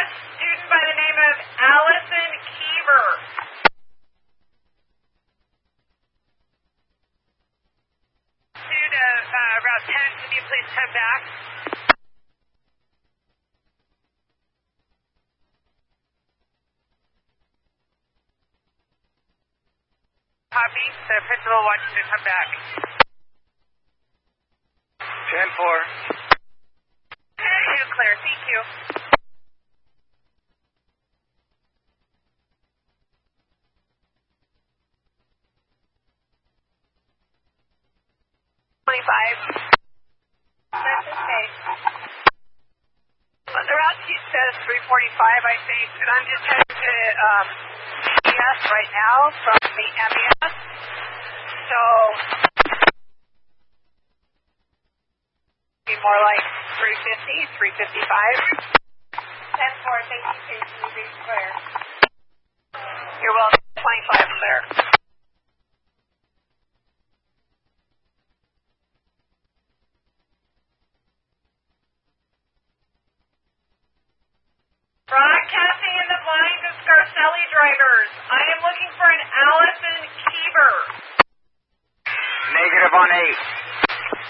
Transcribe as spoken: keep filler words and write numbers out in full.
a student by the name of Allison Kiever. Student of uh, Route ten, can you please come back? Copy. The principal wants you to come back. ten four. You clear. Thank you. twenty-five. That's okay. Uh, the route sheet says three forty-five, I think, and I'm just heading to um, E S right now from the M E S. So, be more like three fifty, three fifty-five. ten four, thank you, Casey. You be clear. You're welcome. twenty-five from there. Broadcasting in the blind to Scarcelli drivers. I am looking for an Allison Kiever. Negative on eight.